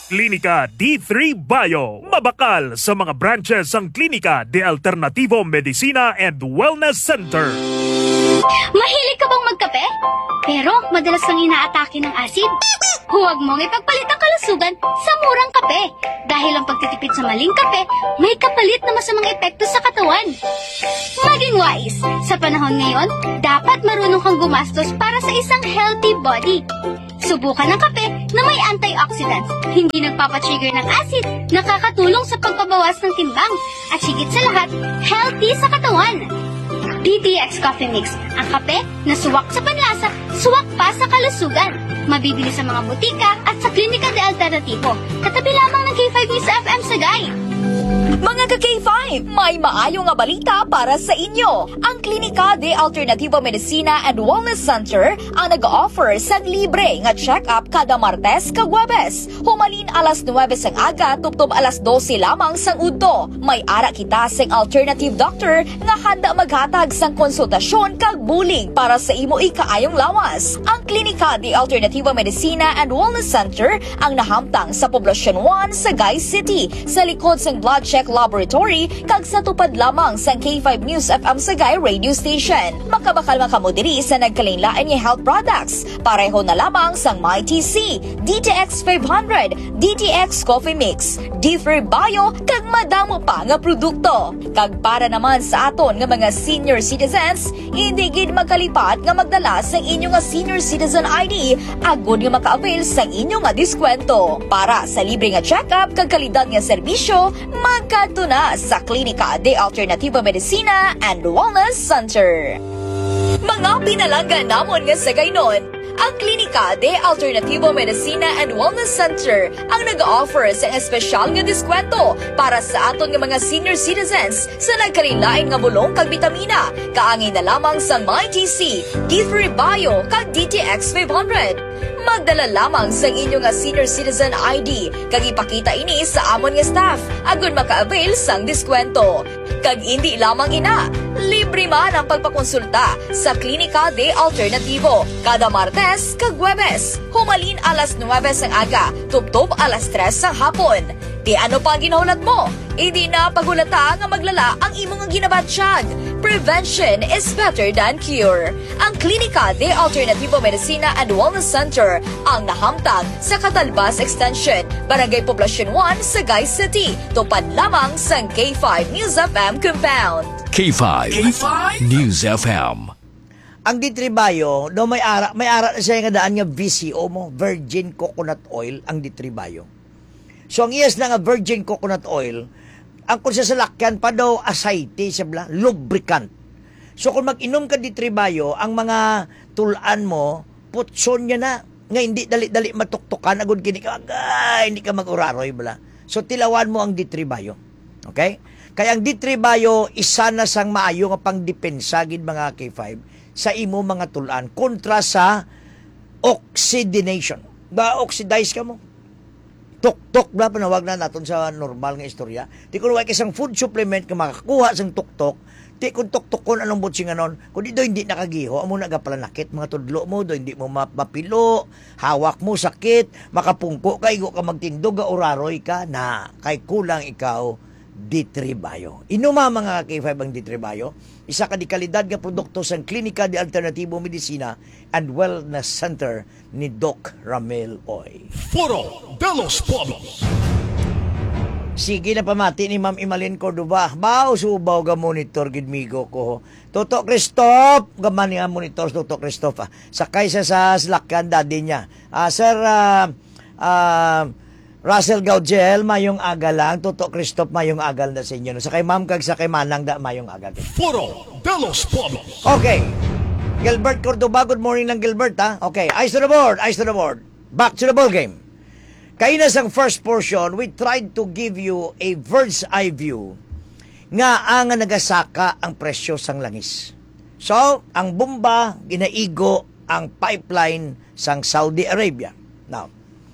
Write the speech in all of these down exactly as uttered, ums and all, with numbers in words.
Klinika D three Bio. Mabakal sa mga branches ang Klinika de Alternativo Medicina and Wellness Center. Mahilig ka bang magkape? Pero madalas kang inaatake ng asid? Huwag mong ipagpalit ang kalusugan sa murang kape. Dahil ang pagtitipid sa maling kape, may kapalit na masamang epekto sa katawan. Maging wise. Sa panahon ngayon, dapat marunong kang gumastos para sa isang healthy body. Subukan ng kape na may antioxidants, hindi nagpapatrigger ng acid, nakakatulong sa pagpabawas ng timbang, at higit sa lahat, healthy sa katawan. D T X Coffee Mix, ang kape na suwak sa panlasa, suwak pa sa kalusugan. Mabibili sa mga butika at sa Klinika de Alternativo. Katabi lamang ng K five News F M Sagay. Mga ka-K five, may maayong nga balita para sa inyo. Ang Klinika de Alternativo Medicina and Wellness Center ang nag-offer sa libre nga check-up kada Martes kag Huwebes. Humalin alas nuwebe sang aga, tubtob alas dose lamang sang udto. May ara kita sang alternative doctor nga handa maghatag sang konsultasyon kag bulig para sa imo ikaayong lawas. Ang Klinika de Alternativo Medicina and Wellness Center ang nahamtang sa Poblacion one, Sagay City, sa likod sang Blood Check Laboratory kag sa tupad lamang sang K five News F M Sagay radio station. Makabakal makamudiri sa nagkalain-lain nga health products. Pareho na lamang sang MyTC, D T X five hundred, D T X Coffee Mix, D three Bio kag madamo pa nga produkto. Kag para naman sa aton nga mga senior citizens, hindi gid magkalipat nga magdala sang inyo nga senior citizen I D agud nga maka-avail sang inyo nga diskwento. Para sa libre nga check-up kag kalidad nga serbisyo, magkadto na sa Klinika de Alternativo Medicina and Wellness Center. Mga pinalanggan namon nga sa gaynon, ang Klinika de Alternativo Medicina and Wellness Center ang nag-offer sa espesyal nga diskwento para sa aton nga mga senior citizens sa nagkalilain nga bulong kag bitamina. Kaangin na lamang sa MyTC, D three Bio kag D T X five hundred. Magdala lamang sa inyo nga senior citizen I D kag ipakita ini sa amon nga staff agud maka-avail sang diskwento. Kag hindi lamang ina, libre man ang pagpakonsulta sa Klinika de Alternativo kada Martes kag Huwebes. Humalin alas nuwebe sang aga, tubtob alas tres sang hapon. Di ano pa ang ginahulat mo? Hindi na pagulata nga maglala ang imong ginabatsyag. Prevention is better than cure. Ang Klinika de Alternativo Medicina and Wellness Center ang nahamtag sa Catalbas Extension, Barangay Poblacion one, Sagay City. Tupad lamang sa K five News F M Compound. K five, K five News F M. Ang D three Bio, no, may ara, may ara na siya nga daan nga V C O mo, Virgin Coconut Oil, ang D three Bio. So ang iyas na nga Virgin Coconut Oil, ang kung sa salakyan pa daw asayte, sabla, lubricant. So kung mag-inom ka D three Bio, ang mga tulaan mo, putson niya na, nga hindi dali-dali matuktukan, agad kini ka, agay, hindi ka mag-uraroy, bala. So tilawan mo ang D three Bio. Okay? Kaya ang D three Bio, isa na sang maayo nga pang depensa, gid mga K five, sa imo mga tulaan, kontra sa oxidation. Ba, oxidize ka mo? Tuk-tuk, bla, panawag na natin sa normal nga istorya. Di kung wala isang food supplement ka makakuha sang tuk-tuk, di kung tuk-tuk kon anong butsing anon, kung di do hindi nakagiho, amo nagapalanakit, mga tudlo mo, do hindi mo mapilo, hawak mo sakit, makapungko ka, igo ka magtindog, uraroy ka, na kay kulang ikaw, D three Bio. Inuma mga K five ang D three Bio, isa ka di kalidad nga produkto sa Klinika de Alternativo Medicina and Wellness Center ni Doc Ramel Oy. Foro de los Pueblos. Sige na pamati ni Ma'am Imalin Cordova. Bao subaw ga monitor gidmigo ko. Toto Christoph, gaman nga monitor Toto Christoph. Ah. Sakay sa sa slakyan daddy niya. Ah, sir, ah, ah, Russell Gaudgel, mayong aga lang. Toto Christoph, mayong agal na sa inyo. Sa kay Ma'am kag sa kay Manang da mayong aga. Foro de los Pueblos. Okay. Gilbert Cordova, good morning lang Gilbert ha. Okay, eyes to the board, eyes to the board. Back to the ball game. Kaya na sang first portion, we tried to give you a bird's eye view nga ang nagasaka ang presyo sang langis. So, ang bomba, ginaigo ang pipeline sang Saudi Arabia. Now,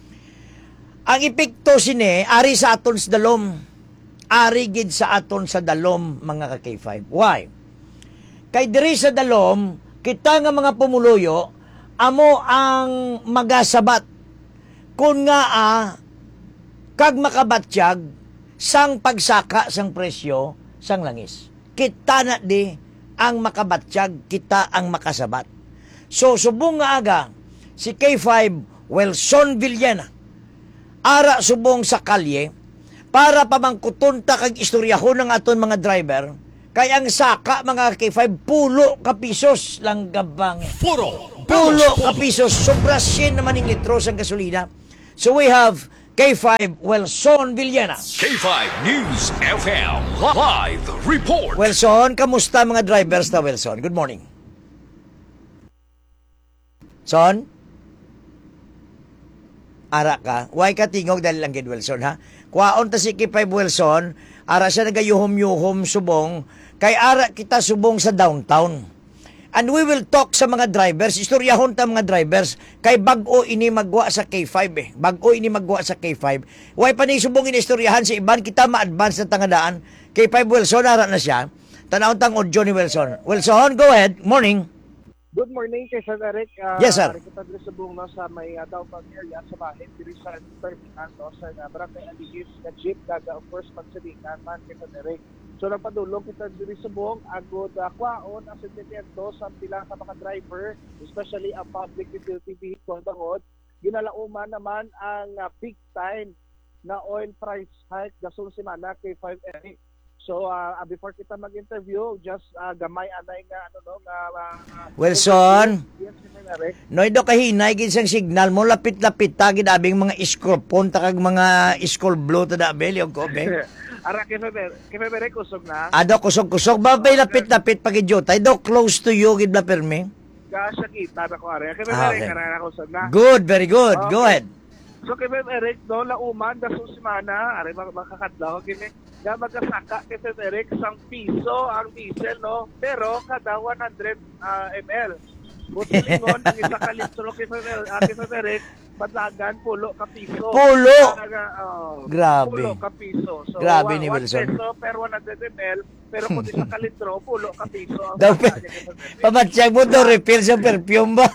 ang epekto sini, ari sa aton sa dalom. Ari gid sa aton sa dalom, mga ka-K five. Why? Kay diri sa dalom, kita nga mga pumuluyo, amo ang magasabat. Kung nga ah, kag makabatsyag sang pagsaka sang presyo sang langis. Kita na di ang makabatsyag, kita ang makasabat. So, subong nga aga, si K five Wilson Villena, ara subong sa kalye, para pamangkutunta kag istoryahon ng aton mga driver, kay ang saka mga K five, pulo ka pisos lang gabang. Puro Pulo Delos ka Poblacion. pisos, sobra sin naman yung litros ang gasolina. So we have K five Wilson Villena. K five News F M Live Report. Wilson, kamusta mga drivers na Wilson? Good morning. Son? Ara ka? Why ka tingog dahil lang gid Wilson, ha? Kuwaon ta si K five Wilson, ara siya nagayuhom-yuhom subong, kay ara kita subong sa downtown. And we will talk sa mga drivers, istoryahon ta mga drivers, kay bag-o ini magwa sa K five eh. Bag-o ini magwa sa K five. Why pa ni subong inistoryahan sa iban, kita ma-advance na tangadaan. K five Wilson, ara na siya. Tanawon tang audio ni Wilson. Wilson, go ahead. Morning. Good morning kay Sir Eric. Uh, Yes, sir. Kita diri sa buong no, sa may uh, downtown area sa bahay diri sa terminal no, sa uh, Barangay Aligis na jeep daga of course pagsilingan man kay Sir Eric. So nagpadulong kita diri sa buong agod uh, kwaon ang sentimiento sa pila ka mga driver, especially ang public utility vehicle bangod. Ginalauman naman ang uh, big time na oil price hike gasong semana kay five Eric. So uh, before kita mag-interview, just uh, gamay anay nga ano no nga uh, Wilson. Yes, Sir Eric. Noy do kahinay gid sang signal mo, lapit-lapit ta gid abing mga iskropon ta kag mga iskol blow ta dabe liog ko be. Ara kay Feber, kay Feber kusog na. Ado kusog-kusog ba bay lapit-lapit pagid yo. Tay do close to you gid la permi. Kasya kita na ko ara. Kay Ah, Feber okay. kana kusog na. Good, very good. Go Okay. ahead. So kay Feber Eric do lauman da sa semana, ara makakadlaw kini. Da magasaka kay Feber Eric sang piso ang diesel no, pero kada one hundred uh, milliliters. Butilingon ang isa ka litro kay Feber, uh, kay Feber Eric, badlagan pulo ka piso. Pulo? Talaga, oh, Grabe. Pulo ka piso. So, Grabe one- ni one Wilson. peso per one hundred milliliters, pero kung isa ka litro, pulo ka piso. ang Daw saka niya kay Feber Eric. pamatsyag mo do refill sa perfume ba?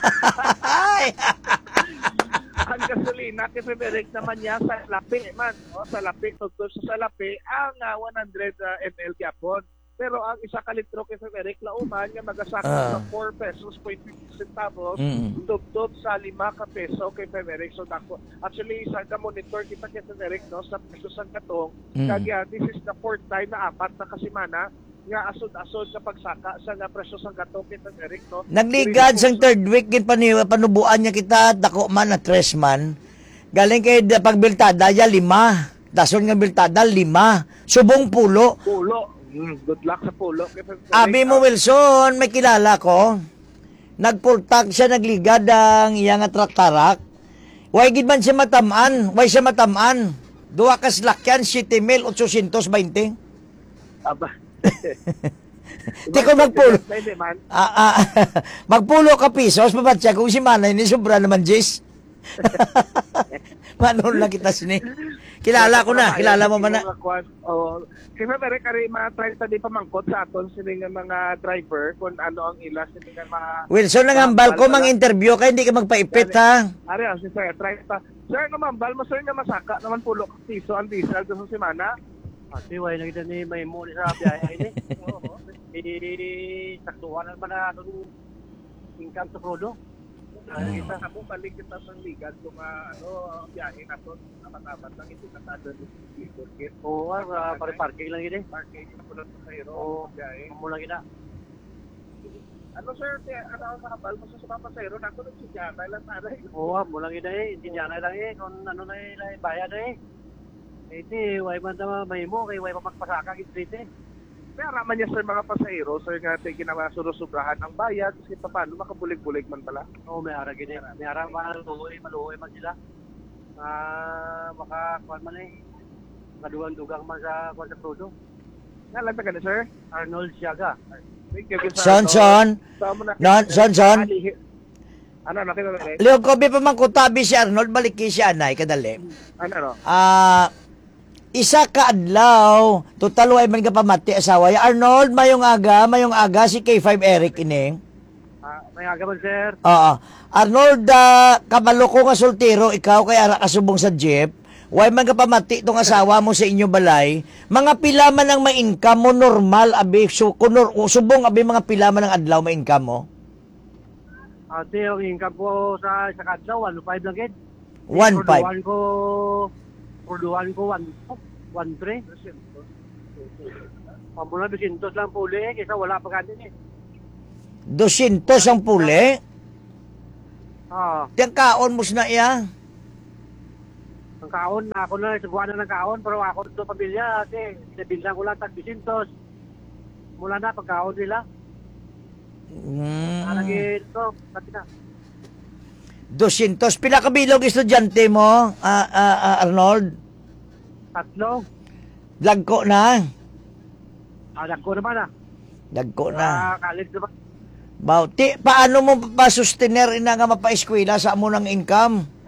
Ang gasolina kay Frederick naman niya sa lapi man, no? Sa lapi, tugtog sa lapi ang uh, one hundred milliliters gyapon. Pero ang isa ka litro kay Frederick lauman nga magasaka Ah. ng four pesos point fifty centavos, Mm. tugtog sa lima ka peso kay Frederick. So dako, actually isa ka monitor kita kay Frederick no sa peso sang katong. Mm. Kaya this is the fourth time na apat na kasimana nga asod-asod sa pagsaka sa nga presyo sang katong kay Frederick no. Nagligad sang third week gid pani panubuan niya kita dako man na tres man. Galing kay da- pagbiltada ya lima. Dason nga biltada lima. Subong pulo. Pulo. Mm, good luck sa pulo kay Frederick. Abi mo Wilson, may kilala ko. Nagpultak siya, nagligad ang iyang traktarak. Way gid man siya matamaan, way siya matamaan. Duwa ka slakyan, siete mil ochocientos veinte. Aba. Di ko magpulo. Pwede man. Ah, ah, magpulo ka pisos, mabatya kung si Manay ni sobra naman, Jis. Manon lang kita sini. Kilala ko na, kilala mo man na. Oh, kasi pero kari ma-try ta di pamangkot sa aton sini nga mga driver kung ano ang ila sini nga mga Wilson, nangambal ko mang interview kaya hindi ka magpaipit ha. Ari ang si sir, try ta. Sir, namambal mo sir nga masaka naman pulo ka piso ang diesel sa semana. Pati way nakita ni may muli sa biyahe ini. Oo. Eh saktuhan naman na atong income sa prodo. Ay, kita ako balik kita sa ligan kung uh, ano biyahe nato apat-apat lang ito katado ni Burkit. Oo, ah, pare parking lang ini. Parking na pula sa Cairo. Oo, biyahe. amo lang kita. Ano sir, te- ano ang kakabal mo sa sumapa sa Cairo nato ng sidyana lang na Oo, amo lang kita eh. Hindi niya na lang eh kung ano na eh bayad eh. Eh di way man ta may mo kay way pa magpasaka gid street eh. Kaya raman niya sir mga pasahero, sir nga tayo ginawa surusubrahan ang bayad kasi paano makabulig-bulig man pala. Oo, may ara gid eh. May ara maluhoy, maluhoy man sila. Ah, maka kuan man eh. Kadugang-dugang man sa kuan sa prodo. Nga lang ka na sir? Arnold Siaga. Thank you, sir. Son, son. Saan mo na- Non, son, son. Ano, nakita na rin? Leo ko pa man kutabi si Arnold, balik kay si Anay, kadali. Ano, ano? Ah, isa ka adlaw, total way man ka pamati asawa ya Arnold, mayong aga, mayong aga si K five Eric ini. Ah, may aga man sir. Oo. Arnold, uh, kabalo ko nga soltero, ikaw kay ara kasubong sa jeep. Way man ka pamati itong asawa mo sa inyo balay, mga pila man ang ma-income mo, normal, abi, so, kunor, subong, abi, mga pila man ang adlaw ma-income mo? Ate, yung income ko sa sa kadlaw, one five lang gid. one five. Produwan ko, produwan ko one one three. Pamula bisintos lang puli eh, kaysa wala pa ganyan eh. Dosyentos ang puli. Ah, Tiyang kaon mo na iya. ang kaon, ako na sagwa na ng kaon, pero ako dito pamilya, ate, nabinsan ko lang tag bisintos. Mula na pagkaon nila. Mm. Nalagay ito, pati na. Dosyentos. Pila ka bilog estudyante mo, ah, ah, ah, Arnold? Tatlo. Lagko na. Anak ko naman ah. Lagko na. Ah, college naman. Bauti, paano mo pa-sustainer ina nga mapa-eskwela sa amo ng income?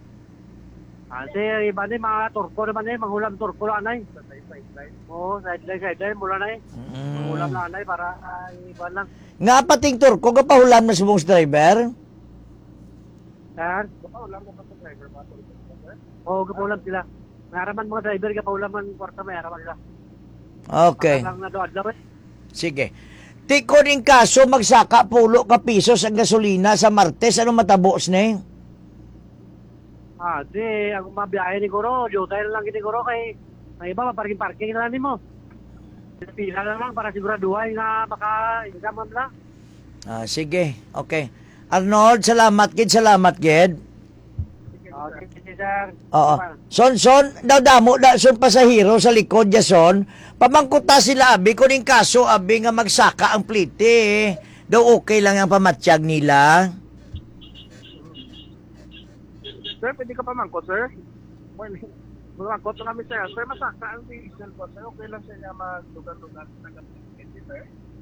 Ate, iba na mga turko naman eh, manghulam turko lang anay. Oo, sideline, sideline, mula na eh. Manghulam lang anay para uh, iba lang. Nga pating turko, kapahulam na subong sa driver? Sir? Oo, kapahulam sila. Mayaraman mga driver, kapahulam man kwarta, mayaraman sila. Okay. Lang na doon lang eh. Sige. Tiko rin kaso, magsaka pulo ka pisos ang gasolina sa Martes. Ano matabos na eh? Ah, di, ang mabiyahe ni Goro, jutay na lang ni Goro kay ang iba, maparking-parking na lang ni mo. Pila na lang para siguraduhin na baka income lang. Ah, sige. Okay. Arnold, salamat gid, salamat gid. Okay, sir. Oo. Son, son, daw damo, da, son pasahero sa likod ya son. Pamangkuta sila, abi, kuning kaso, abi nga magsaka ang plite eh. Daw okay lang ang pamatsyag nila. Sir, pwede ka pa mangkot, sir? Morning. Mangkot na kami, sir. Sir, masaka ang diesel po, sir. Okay lang siya niya maglugan-lugan sa gabinete, sir.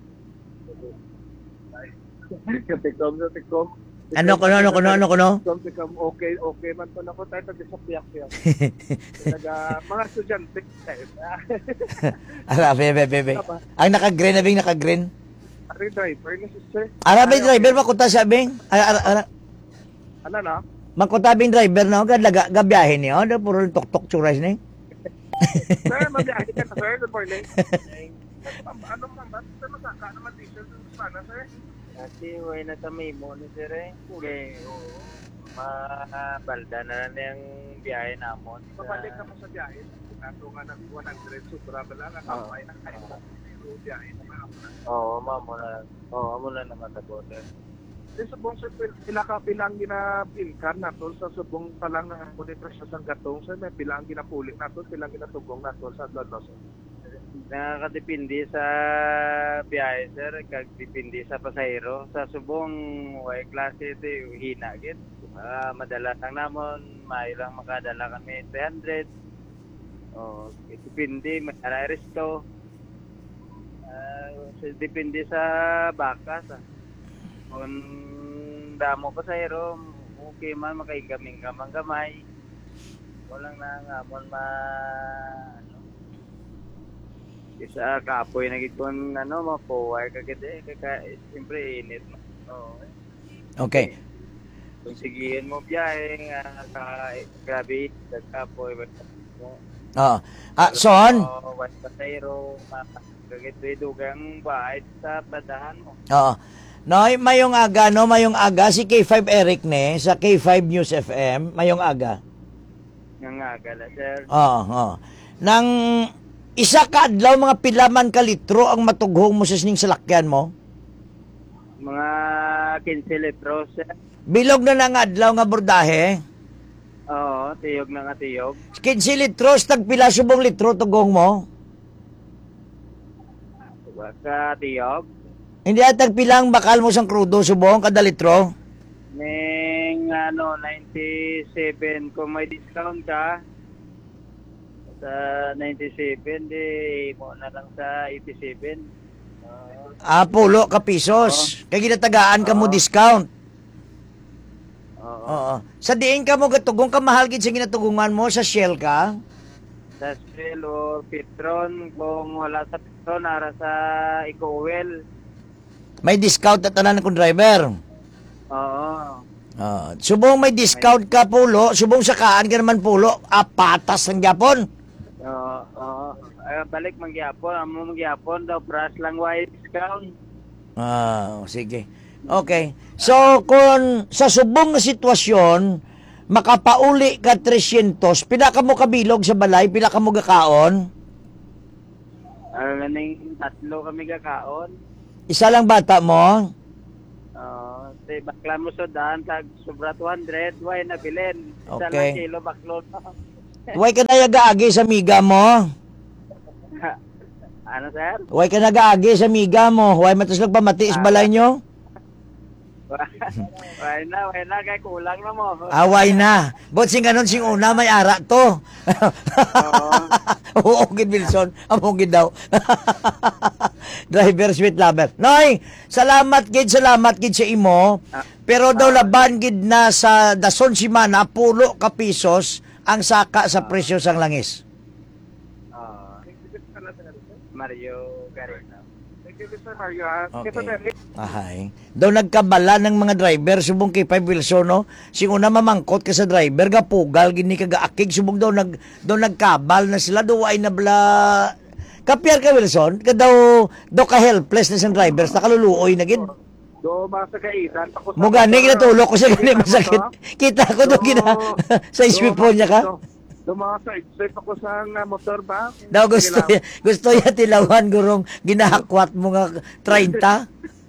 Katikom, sa tikom. Ano kuno, ano kuno, ano kuno? Tikom, okay, okay man po na ko tayo tag-isapiyak-piyak. Talaga, mga estudyante, sir. Ara, bebe, bebe. Ang naka-green, abing naka-green. Ari driver na, sir. Ara, may driver, makuta siya, abing. Ara, ara, ara. Ano na? Magkutabing driver na, agad laga, gabiyahin niya. Ano, puro tok-tok churas na eh. Sir, mabiyahe ka na, sir. Good morning. Ano naman? Sir, masaka naman diesel sana, sir. Kasi way na kami mo ni sir eh. Kaya mabalda na na yung biyahe namon. Pabalik ka mo sa biyahe. Kaso nga ng one hundred, sobra ba lang? Ang ay na kayo sa biyahe naman. Oo, mamo na. Oo, amo na naman sa border. Di subong sa pila ka pilang ginapilkan nato sa subong pa lang na kunin presyo sa gatong sa may pilang ginapulik nato, pilang ginatugong nato sa Lodlos. Nakakadepende sa biyahe sir, kag depende sa pasahero. Sa subong way klase ito hina gid. Uh, madala lang namon, may lang makadala kami three hundred. Oh, depende may resto. Uh, depende sa bakas. Ah. Kung damo pasahero, okay man makaigaming kamang gamay. Walang nangamon ma isa kapoy na gid kun ano mapuwar ka gid eh kaka siyempre init mo. Oo. Okay. Kung sigihin mo biyahe nga ka grabe kapoy mo. Oo. Ah, son. Oh, wat pasayro makagit dugang bahay sa padahan mo. Oo. Noy, mayong aga, no? Mayong aga. Si K five Eric ne, sa K five News F M. Mayong aga. Nga nga gala sir. Oo, oo. Nang isa ka adlaw, mga pilaman ka litro ang matughong mo sa sining salakyan mo? Mga fifteen litros sir. Bilog na na nga adlaw nga bordahe? Oo, tiyog na nga tiyog. fifteen litros, tagpila subong litro tugong mo? Baka tiyog. Hindi at tagpilang bakal mo sang krudo subong kada litro? Ning ano ninety-seven kung may discount ka sa ninety-seven di mo na lang sa eighty-seven. Uh, Ah, pulo ka pisos. Kaya ginatagaan ka mo Oo. discount. Oo. Oo. Sa diin ka mo gatugong ka mahal gid sa ginatugungan mo sa Shell ka? Sa Shell or Petron kung wala sa Petron ara sa Eco Oil. May discount at tanan kung driver. Oo. Ah, subong may discount ka pulo, subong sakaan ka naman pulo, apatas ang Japon. Oo, oo. Ay, balik mangyapon, amo mangyapon daw pras lang way discount. Ah, sige. Okay. So, kung sa subong nga sitwasyon, makapauli ka three hundred, pila ka mo kabilog sa balay, pila ka mo gakaon? Ano na ning tatlo kami kakaon. Isa lang bata mo? Oo, say bakla mo sudan tag sobra two hundred, way na bilin. Isa Okay. lang kilo baklo. Huwag ka na nag-aagi sa miga mo. Ano sir? Huwag ka nag-aagi sa miga mo. Huwag matuslag pamati sa balay nyo. Way na, way na kay kulang na mo. Away na. But sing ganon, sing una, may ara to. Oo, gid Wilson. Among gid daw. Driver, sweet lover. Noy, salamat gid, salamat gid sa imo. Pero daw laban gid na sa dason si Mana, pulo ka pisos ang saka sa presyo sang langis. Ah, Mario Garena. Thank you, Mister Mario. ah. Okay. Ito na rin. Ahay. Daw nagkabala ng mga driver, subong kay Five Wilson, no? Sing una mamangkot ka sa driver, gapugal, gini ka gaakig, subong daw, nag, daw nagkabal na sila, daw ay nabla... Kapyar ka, Wilson? Ka daw, daw ka-helpless na sa drivers, nakaluluoy na gid. Do, mga kainan. Ako sa- Mo gani, kinatulog ko siya gani masakit. Kita ko daw gina, sa isipon niya ka. Do, mga side-step ako sa nga motor ba? Daw gusto Sige niya, gusto niya tilawan, gurong ginahakwat mo nga thirty.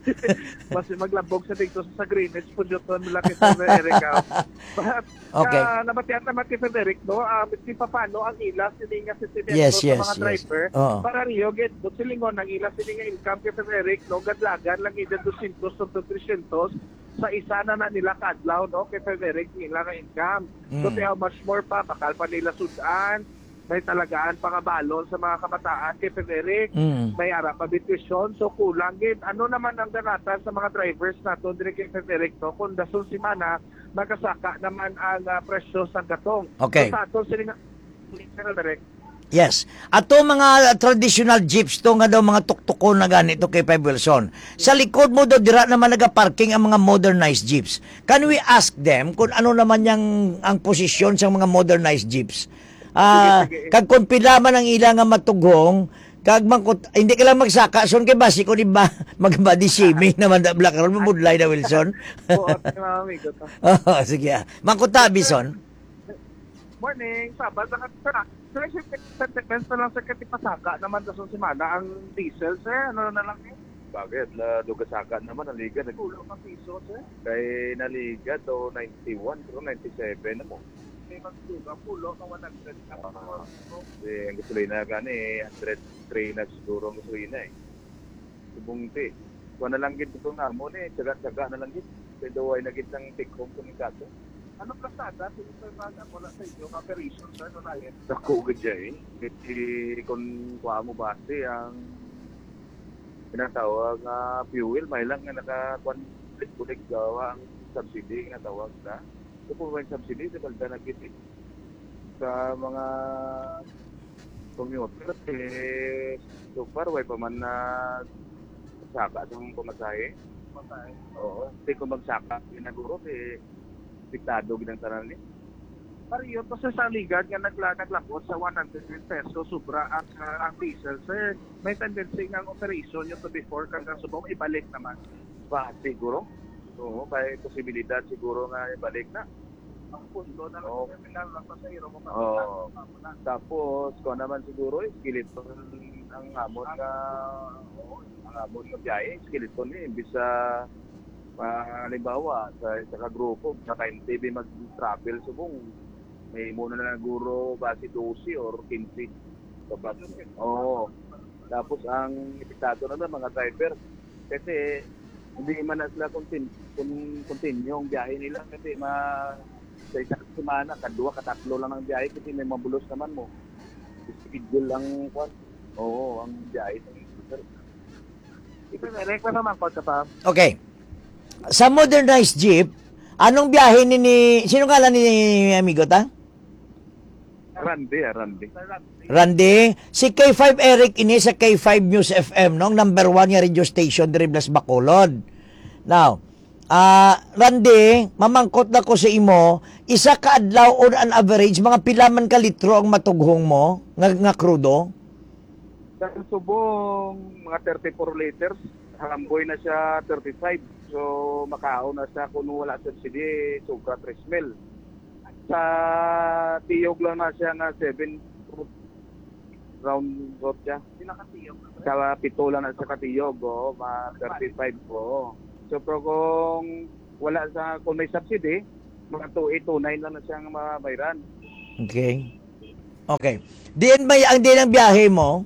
Mas maglabog sa dito sa Greenwich po dito nila kay Sir Eric. ah. But, Okay. uh, nabatian naman kay Sir Eric, no? Uh, di pa paano ang ilas, hindi nga sentimento Yes, sa yes, mga yes. driver. Oo. Para riyo, get, doon silingon, ang ilas, hindi nga income kay Sir Eric, no? Gadlagan lang ida two hundred to three hundred sa isa na na nila kadlaw, no? Kay Sir Eric, nila nga income. So, Mm. how much more pa, bakal pa nila sudan, may talagaan pa nga balon sa mga kabataan kay Sir Eric. Mm. May ara pa bitwisyon, so kulang gid. Ano naman ang ganatan sa mga drivers nato dire kay Frederick, no? Kung dason si Mana, magkasaka naman ang uh, presyo sa gatong. Okay. So, sa ato sila nga Frederick. Yes. Ato mga traditional jeeps to nga daw mga tuktukon na ganito kay Five Wilson. Sa likod mo daw dira naman nagaparking ang mga modernized jeeps. Can we ask them kung ano naman yang ang posisyon sa mga modernized jeeps? Ah, Sige, sige. kag kung pila man ang ila nga matugong, kag mangkot, hindi ka lang magsaka son kay basi ko di ba mag-body shaming naman da black roll mabudlay na Wilson. Oo, at mga amigo to. Oh, sige. ah. Mangkutabi son. Morning, Sabad na ka. Sir, sentiments na lang sa katipasaka naman dason si Mana ang diesel, sir. Ano na lang eh? Bakit? La dugasaka naman ang liga. Kulo ka piso, sir. Kay naliga to ninety-one, pero ninety-seven na mo. May magduga, pulo ka one hundred. Ah. Kasi ang gasolina gani, one hundred three na siguro ang gasolina eh. Subong ti. Kuha na lang gid ito nga mo ni, tsaga-tsaga na lang gid. Kaya daw ay nagit ng take home kung kaso. Ano plasada? Sige, sir, baga wala sa inyo. Operation, sir. Ano na yan? Dako gid siya eh. Kasi kung kuha mo base ang pinatawag nga fuel, may lang nga naka-one kulik gawa ang subsidy nga tawag na. So kung may subsidy, sa balda na gid eh. Sa mga commuter, eh, so far, way pa man na saka itong pamasahe. Patay. Oo. Kasi kung magsaka, ginaguro, eh, diktado ginang tanan ni. Pariyo to sa ligad nga nagla naglakot sa one hundred pesos sobra ang uh, ang diesel, sir. May tendency nga ang operation nyo to before kang subong ibalik naman. Ba, siguro? Oo, may posibilidad siguro nga ibalik na. Ang pundo na lang Oo. sa terminal lang pa sa iro mo Oo. Tapos, kung naman siguro, eh, skeleton ang hamon na, oo, ang hamon na biyahe, skeleton eh, imbis sa, uh, halimbawa, sa, sa kagrupo, sa K M T V mag-travel, subong, may muna na naguro base twelve or fifteen. Dapat. Oo. Tapos, ang epektato na lang, mga driver, kasi, hindi man na sila continue, continue ang biyahe nila, kasi ma, sa isang semana, kadua, katatlo lang ang biyahe kasi may mabulos naman mo. Schedule lang, kwan. Oo, ang biyahe. Ito na rekla naman ko sa pa. Okay. Sa modernized jeep, anong biyahe ni, ni sino kala ni amigo ta? Randy, ah, Randy. Randy, si K five Eric ini sa K five News F M, nong number one nga radio station diri Blas Bacolod. Now, Ah, Randy, mamangkot na ko sa imo, isa ka adlaw on an average mga pila man ka litro ang matughong mo nga nga krudo? Sa subong, mga thirty-four liters. Halamboy na siya thirty-five. So, makao na siya kung wala subsidy, sobra three mil. Sa tiyog lang na siya nga seven round road siya. Sa pito lang na siya katiyog, oh, mga thirty-five po. So, pero kung wala sa, kung may subsidy, mga two eight two nine lang na siyang mabayran. Okay. Okay. Diin ba ang din ang biyahe mo?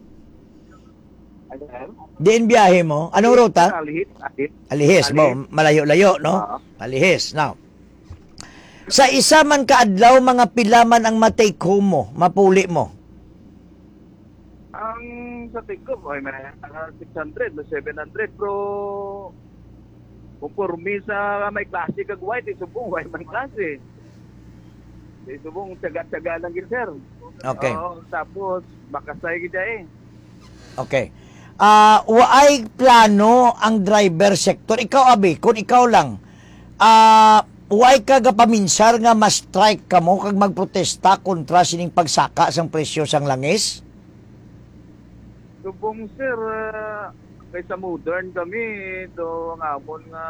Ano? Diin biyahe mo? Anong ruta? Alihis. Alihis. Alihis mo, malayo-layo, no? Oo. Alihis. Now, sa isa man ka adlaw mga pila man ang matake home mo, mapuli mo. Ang sa tingko, ay may six hundred, seven hundred, pero conforme sa may klase kag white, isubong white man klase. Isubong tiyaga-tiyaga lang gid, sir. Okay. Oo, tapos makasay gid eh. Okay. Ah, waay plano ang driver sector. Ikaw abi, kung ikaw lang, ah, waay ka gapaminsar nga ma-strike ka mo kag magprotesta kontra sining pagsaka sang presyo sang langis? Subong, sir, uh, kaysa modern kami, do ang amon nga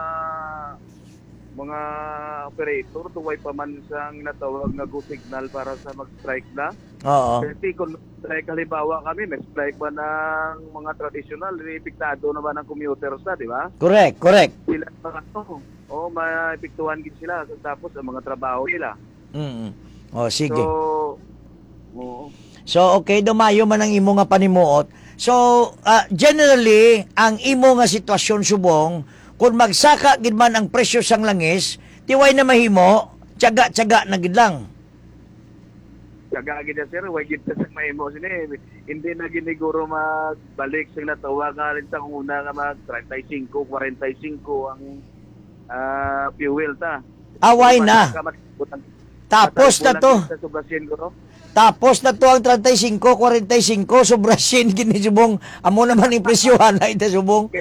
mga operator, tuway pa man sang natawag nga go signal para sa mag-strike na. Oo. Kasi kung strike halimbawa kami, may strike ba ng mga traditional, ipiktado naman ng commuters na, di ba? Correct, correct. Sila mga ano, o maipiktuhan gid sila, tapos ang mga trabaho nila. Mm. Oh, sige. So, oo. So, okay, dumayo man ang imo nga panimuot. So, uh, generally, ang imo nga sitwasyon subong, kung magsaka gid man ang presyo sang langis, tiway na mahimo, tiyaga-tiyaga na gid lang. Tiyaga gid na, sir, way gid sa mahimo sini. Hindi na giniguro magbalik sa natawag nga rin sa una nga mag thirty-five, forty-five ang uh, fuel ta. Away na. Tapos na to. Sa sobrasyen ko, no? Tapos na to ang thirty-five, forty-five, sobrasin gini subong. Amo naman yung presyohan na ita subong.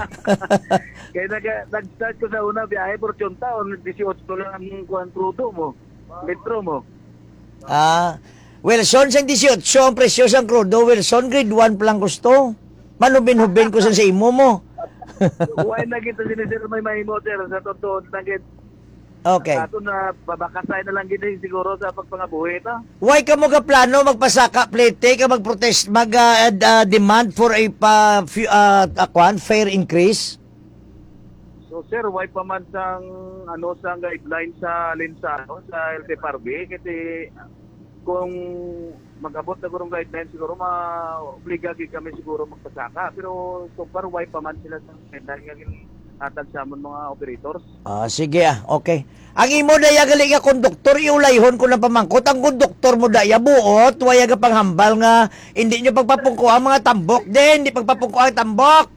Kaya nag- nag-start ko sa una biyahe por taon, eighteen lang ang kuhan crudo mo, litro mo. Ah, Wilson sang eighteen, ang presyo sang crudo. Wilson, grade one pa lang gusto. Manubin-hubin ko sa sa imo mo. Huwag na kita sinisir may mahimo, sir, sa totoo na git. Okay. Ato na babakasay na lang gid siguro sa pagpangabuhi ta. Why ka mo ka plano magpasaka plete ka magprotest mag uh, uh, demand for a pa uh, uh, akwan fair increase? So sir, why pa man sang ano sang guideline sa Linsano sa L T F R B kasi kung mag-abot na gurong guideline siguro ma-obliga gid kami siguro magpasaka, pero so far why pa man sila sa guideline nga atag sa amon mga operators. Ah, sige ah, okay. Ang imo daya gali nga konduktor iulayhon ko ng pamangkot. Ang konduktor mo daya buot, waya ga panghambal nga hindi nyo pagpapungko ang mga tambok din, hindi pagpapungko ang tambok.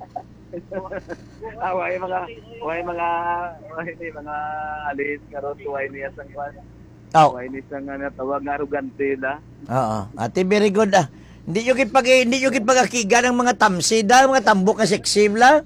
ah, way mga way mga way ni mga alis karon way niya sang kwan. Oh. Way ni sang nga tawag nga arugante na. Oo. Ate, very good ah. Hindi nyo kit pag hindi nyo kit pagakiga ng mga tamsida, mga tambok na sexy la.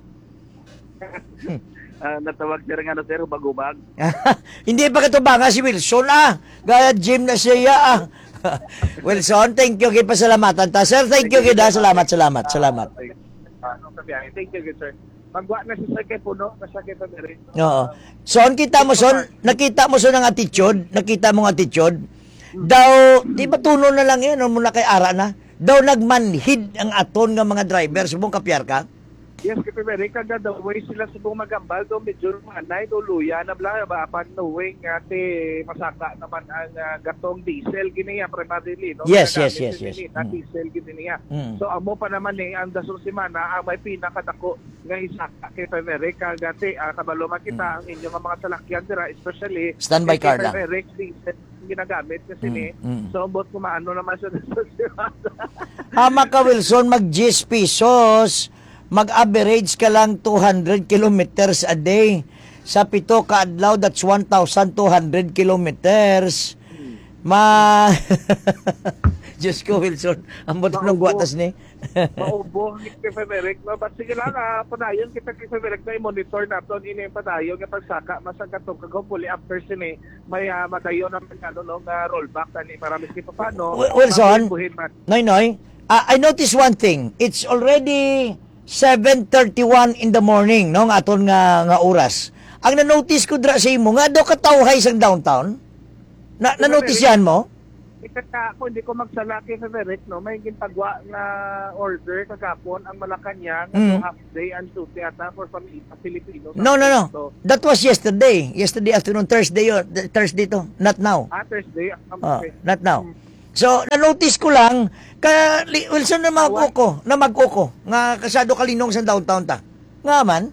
Uh, natawag sir nga na sir, bagubag. Hindi pa katubanga si Wilson ah. Gaya gym na siya ah. Wilson, thank you kay pasalamatan ta. Sir, thank you kay da. Salamat, salamat, salamat. Thank you, good sir. Magwa na si Sir kay Puno, nasa kay Pamiri. Oo. Son, kita mo son, nakita mo son ang attitude, nakita mo ang attitude. Daw, di ba tuno na lang yan, muna kay Ara na. Daw nagmanhid ang aton nga mga driver, subong kapyar ka. Yes, kay Pamiri, kagad the way sila subong magambal, do medyo manay, do luya na bla, ba, apan knowing nga te masaka naman ang uh, gatong diesel, giniya, primarily, no? Yes, Kaya yes, yes, yes. Na Mm. diesel, giniya. Mm. So, amo pa naman eh, ang dasong simana, ang may pinakadako nga isaka kay Pamiri, kagati, uh, kabalo makita ang inyong mga salakyan, sira, especially, Standby car lang. Kay Pamiri, diesel ginagamit kasi Mm, ni, mm. so, bot kumaano naman siya dasong simana. Hama ka Wilson, mag ten pesos, mag-average ka lang two hundred kilometers a day. Sa pito ka adlaw, that's one thousand two hundred kilometers. Ma Diyos ko, Wilson. Ang bato ng guwatas ni. Maubo ni Kay Eric. No? But sige lang, ah, padayon kita Kay Eric na i-monitor natin ini yung padayon nga pagsaka masagkatong kagopuli after sini may uh, madayon naman ano no nga rollback tani para miski pa paano. Wilson, Noy Noy, uh, I noticed one thing. It's already seven thirty-one in the morning, no, nga aton nga nga oras. Ang na-notice ko dra sa imo nga do katawhay sang downtown. Na na-notice yan mo? Ikata ako, hindi ko magsala kay Frederick, no? May ginpagwa na order kagapon ang Malacanang mm. half day and duty ata for pamilya Filipino. No, no, no. That was yesterday. Yesterday afternoon, Thursday yun. Thursday to. Not now. Ah, Thursday. Um, oh, okay. Not now. So, na-notice ko lang, ka, Wilson na mag-uko, na mag-uko, nga kasado kalinong sa downtown ta. Nga man.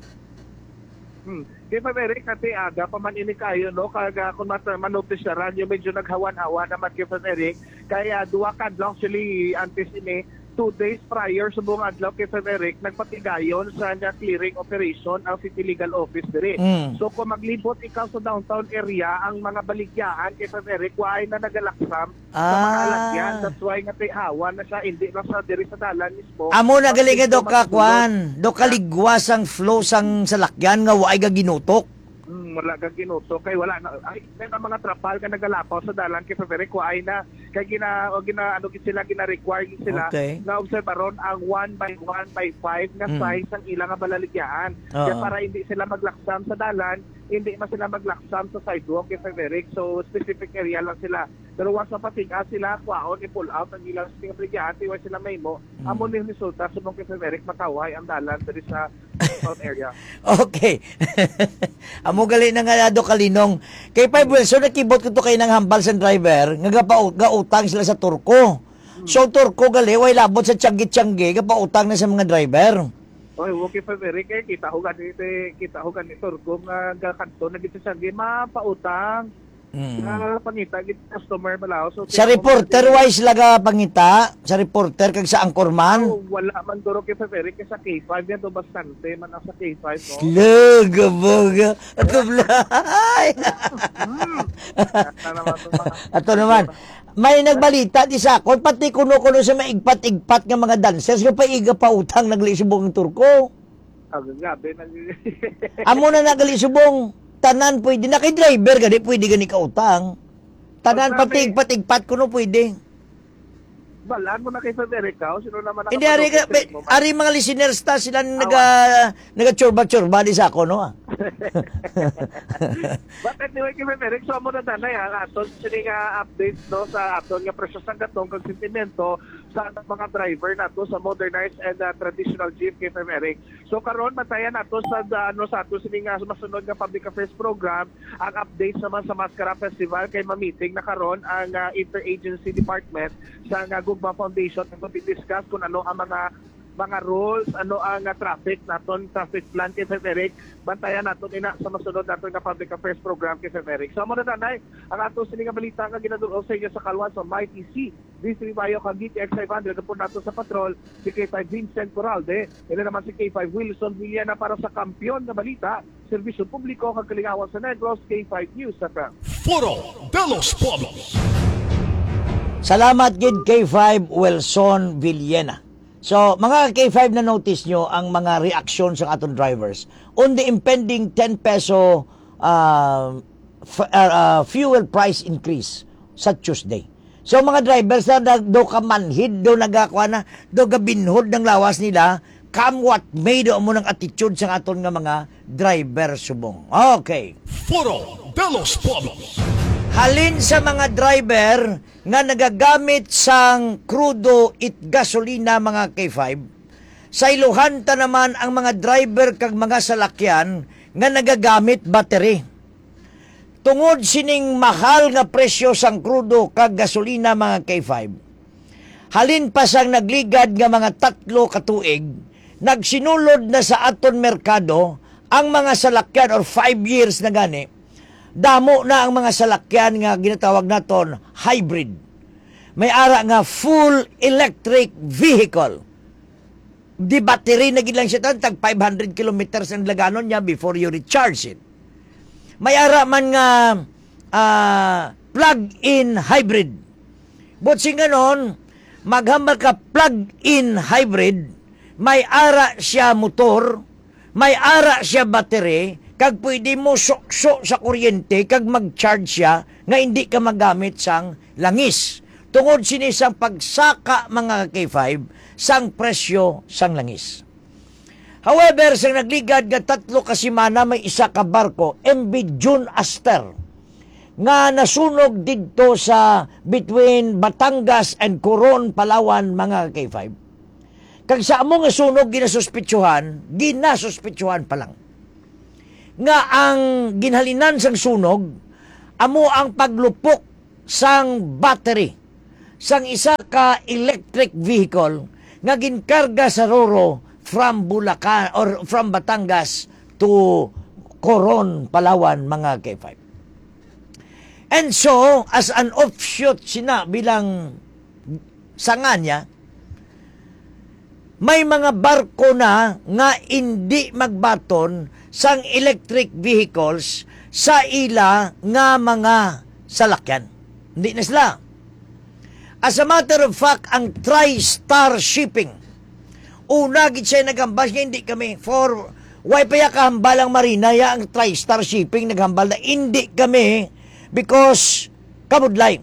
Hmm. Di ba, Eric, kasi aga pa man ini kayo, no? Kaga kung manotice na ran, yung medyo naghawan-hawan naman kay Eric. Kaya duwa ka lang actually antes ini, two days prior sa buong adlaw kay Eric, nagpatigayon sa niya clearing operation ang City Legal Office diri. Mm. So kung maglibot ikaw sa downtown area, ang mga baligyaan kay Eric, why na nagalaksam ah. sa mga alagyan. That's why nga hawan na siya, hindi lang sa diri sa dalan mismo. Amo na galing do ka, Kwan. Do kaligwas ang flow sang salakyan nga waay ga ginutok. Hmm, wala kang ginuto kay wala na ay may mga trapal ka nagalapaw sa dalan kay Frederick ay na kay gina o gina ano gid sila gina require sila okay. na obserbaron ang one by one by five na mm. size ang ilang balaligyan kaya para hindi sila maglaksam sa dalan hindi man sila maglaksam sa sidewalk kay Frederick so specific area lang sila pero once mapatiga sila kwaon i-pull out ang ilang balaligyan tiway sila may mo mm. amo ni resulta subong kay Frederick makaway ang dalan diri sa south area. Okay. Amo gali na nga do kalinong. Kay Five Wilson nakibot ko to kay nang hambal sa driver, nga gautang sila sa turko. So turko gali way labot sa tiyanggi-tiyanggi, gapautang na sa mga driver. Oy, okay pa very kay kita ho ganito kita ho ganito turko nga gakanto na gito sa mapautang. Mm. Uh, pangita gid customer malaw so sa reporter wise laga pangita sa reporter kag sa anchorman oh, wala man duro kay Frederick sa K five yan do bastante man sa K five no lag boga ato blay ato naman may nagbalita di sa akon pati kuno-kuno sa maigpat-igpat nga mga dancers nga paiga pa utang naglisubong turko agabi nag amo na naglisubong tanan pwede na kay driver gani pwede gani ka utang tanan patig patigpat kuno pwede balaan mo na kay Frederick ka sino naman hindi ari ka ari mga listeners ta sila naga naga chorba chorba di sa ako no ah. But anyway kay Frederick so mo na tanay ha aton sini nga updates no sa aton nga presyo sa gatong kag sentimento sa mga driver nato sa modernized and uh, traditional jeep kay Frederick. So karon matayan nato sa uh, ano sa ato sini nga masunod nga public affairs program ang updates naman sa Mascara Festival kay ma-meeting na karon ang uh, interagency department sa nga Gugma Foundation nga discuss kung ano ang mga mga rules, ano ang uh, traffic naton, traffic plan kay Frederick. Bantayan naton ina sa masunod naton nga public affairs program kay Frederick. So mo na tanay, ang ato sini nga balita nga ginadulog sa inyo sa Kalwan sa M I T C, D three Bayo kag D T X five hundred po nato sa patrol si K five Vincent Corralde, ina naman si K five Wilson Villana para sa kampiyon na balita, serbisyo publiko kag kalingawan sa Negros, K five News sa Foro de los Pueblos. Salamat gid K five Wilson Villena. So, mga K five na notice nyo ang mga reaksyon sa atong drivers on the impending ten peso uh, f- uh, fuel price increase sa Tuesday. So, mga drivers na do ka manhid, do nagakuha na, do gabinhod ng lawas nila, come what may do mo ng attitude sa aton nga mga driver subong. Okay. Foro de los Pueblos. Halin sa mga driver nga nagagamit sang crudo it gasolina mga K five, sa iluhan ta naman ang mga driver kag mga salakyan nga nagagamit battery. Tungod sining mahal nga presyo sang crudo kag gasolina mga K five, halin pa sang nagligad nga mga tatlo katuig, nagsinulod na sa aton merkado ang mga salakyan or five years na gani, damo na ang mga salakyan nga ginatawag naton hybrid. May ara nga full electric vehicle. Di battery na gid lang siya tag five hundred kilometers ang laganon niya before you recharge it. May ara man nga uh, plug-in hybrid. But sing ganon, maghambal ka plug-in hybrid, may ara siya motor, may ara siya battery, kag pwede mo sukso sa kuryente, kag mag-charge siya, nga hindi ka magamit sang langis. Tungod sinisang pagsaka mga K five, sang presyo sang langis. However, sang nagligad nga tatlo ka simana, may isa ka barko, M V June Aster, nga nasunog dito sa between Batangas and Coron, Palawan, mga K five. Kag sa amo nga sunog ginasuspitsuhan, ginasuspitsuhan pa lang. Nga ang ginhalinan sang sunog, amo ang paglupok sang battery sang isa ka electric vehicle nga ginkarga sa Roro from Bulacan or from Batangas to Coron, Palawan, mga K five. And so, as an offshoot sina bilang sanga niya, may mga barko na nga hindi magbaton sang electric vehicles sa ila nga mga salakyan. Hindi na sila. As a matter of fact, ang TriStar Shipping, una gid siya naghambal nga hindi kami for why pa ya kahambal ang marina ya ang TriStar Shipping naghambal na hindi kami because kabudlay.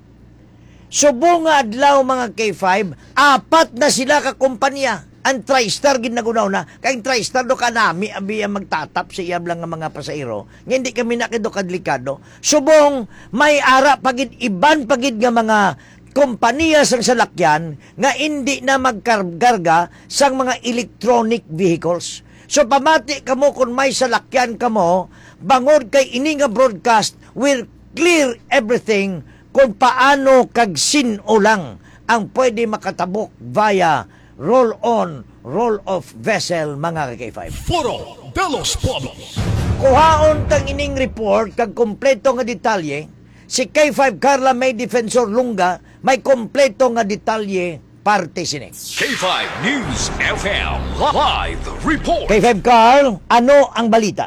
Subong nga adlaw mga K five, apat na sila ka kumpanya. Ang TriStar ginagunaw na. Kaya ang TriStar do kanami abi ang magtatap sa iyab lang nga mga pasahero. Nga hindi kami nakido kadlikado. Subong may ara pagid iban pagid nga mga kompanya sang salakyan nga hindi na magkargarga sang mga electronic vehicles. So pamati kamo kung may salakyan kamo, bangod kay ini nga broadcast will clear everything kung paano kag sino lang ang pwede makatabok via roll-on, roll-off vessel mga K five. Foro de los Pueblos. Kuhaon tang ining report kag kompleto nga detalye, si K five Carla May Defensor Lunga may kompleto nga detalye parte sini. K five News F M Live Report. K five Carl, ano ang balita?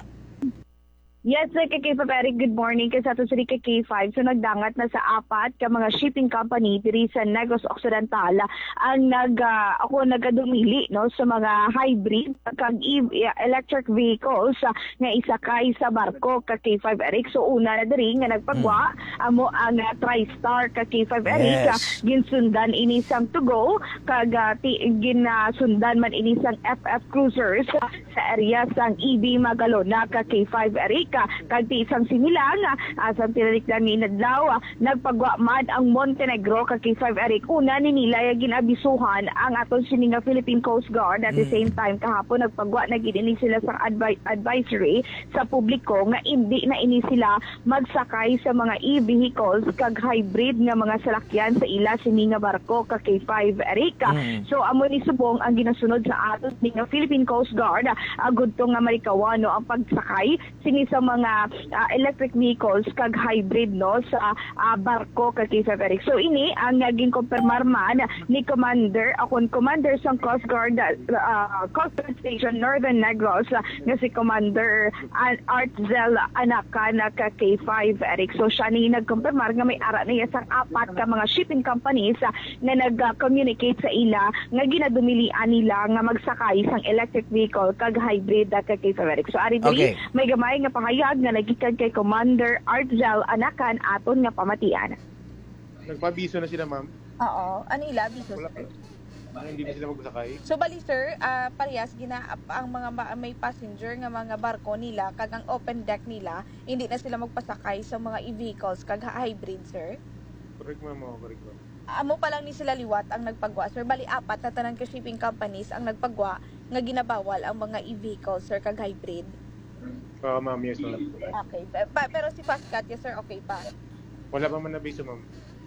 Yes, sir, kay K five Eric, good morning. Kasi ato sila kay K five, so nagdangat na sa apat ka mga shipping company diri sa Negros Occidental ang nag, uh, ako nagadumili no, sa mga hybrid kag electric vehicles uh, nga isakay sa barko ka K five Eric. So una na diri nga nagpagwa, hmm. amo ang uh, TriStar ka K five Eric, yes. uh, ginsundan inisang to go, kag uh, ginasundan man inisang F F Cruisers uh, sa area sang E B Magalona ka K five Eric. Kag ti isang similang asang tinadikdan ni Nadlaw nagpagwa man ang Montenegro kag K five Eric. Una ni nila ginabisuhan ang aton sininga Philippine Coast Guard at the same time kahapon nagpagwa na gid sila sa advi- advisory sa publiko nga hindi na ini sila magsakay sa mga e-vehicles kag hybrid nga mga salakyan sa ila sininga barko kag K five Eric. Mm. So amo ni subong ang ginasunod sa aton sininga Philippine Coast Guard agud to nga marikawano ang pagsakay sini sa mga uh, electric vehicles kag hybrid no sa uh, barko kag K five Eric. So ini ang naging kumpirmar man ni Commander akon Commander sa Coast Guard uh, Coast Guard Station Northern Negros uh, nga si Commander uh, Artzel Anakan ka K five Eric. So siya ni nagkumpirmar nga may ara niya sa apat ka mga shipping companies uh, nga nag-communicate sa ila nga ginadumilian nila nga magsakay sang electric vehicle kag hybrid uh, kag K five Eric. So ari diri okay. May gamay nga pahayag nga nagikan kay Commander Artzel Anakan aton nga pamatian. Nagpabiso na sila, ma'am? Oo. Ano ila? Biso? Wala pa. Hindi ba sila magsakay? So, bali, sir, uh, parehas, ginaap ang mga ma- may passenger nga mga barko nila, kag ang open deck nila, hindi na sila magpasakay sa mga e-vehicles, kag hybrid, sir? Correct, ma'am. Oo, correct, ma'am. Amo pa lang ni sila liwat ang nagpagwa, sir. Bali, apat na tanan ka shipping companies ang nagpagwa nga ginabawal ang mga e-vehicles, sir, kag hybrid. Oo, uh, ma'am. Yes, ma'am. Okay. Pa- pero si Fastcat, yes, sir, okay pa? Wala pa man nabiso, ma'am.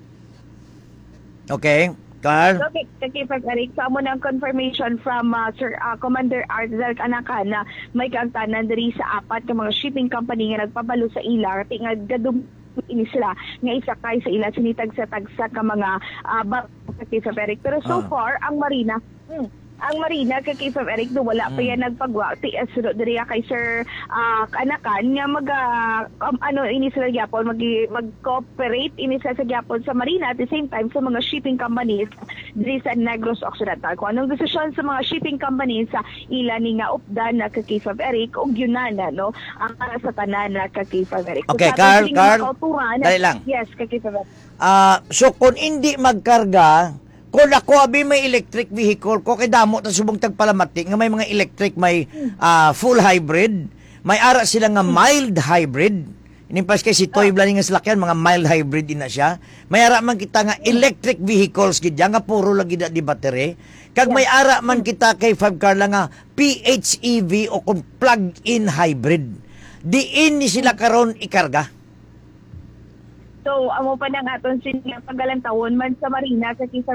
Okay. Carl? Okay, K five Eric, sa mo ng confirmation from uh, Sir uh, Commander Arzel Anakan na may kaangtanan diri sa apat ka mga shipping company nga nagpabalo sa ila ti nga gadum ini sila nga isakay sa ila sinitag sa tagsa ka mga uh, barko sa K five Eric. Pero so uh. far ang marina hmm, ang marina kay K five Eric do wala mm. pa yan nagpagwa ti asuro diri kay Sir uh, Anakan nga mag uh, um, ano ini sila gyapon mag mag-cooperate ini sila sa gyapon sa marina at the same time sa mga shipping companies diri sa Negros Occidental. Kung anong desisyon sa mga shipping company sa ila ni nga updan na ka K five Eric ug yun na no ang para sa tanan na ka K five Eric. Okay, Kung sa Carl, ating Carl, kauturan, dali lang. Yes, ka K five Eric. Ah, so kung hindi magkarga, kung ako abi may electric vehicle ko kay damo ta subong tagpalamati nga may mga electric, may ah, full hybrid, may ara sila nga mild hybrid. Inimpas kay si Toy Blani nga salakyan mga mild hybrid ina siya. May ara man kita nga electric vehicles gid nga puro lagi da di battery. Kag may ara man kita kay five car lang nga P H E V o kung plug-in hybrid. Diin ni sila karon ikarga. So, amo pa nang aton sinya pagalang tawon man sa Marina sa K five